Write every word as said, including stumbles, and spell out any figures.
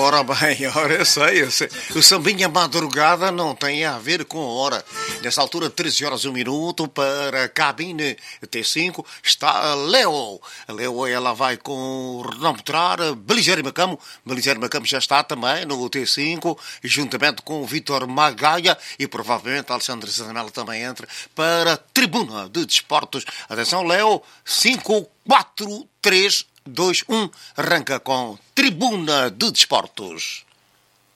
Ora bem, ora, eu sei, eu sei. O sambinha madrugada não tem a ver com a hora. Nesta altura, treze horas e um minuto, para a cabine T cinco, está a Leo. A Leo, ela vai com o Renan Motrar, Belisário Macamo. Belisário Macamo já está também no T cinco, juntamente com o Vítor Magaia e provavelmente a Alexandre Zanella também entra para a Tribuna de Desportos. Atenção, Leo, cinco, quatro, três, dois, um, arranca com Tribuna de Desportos.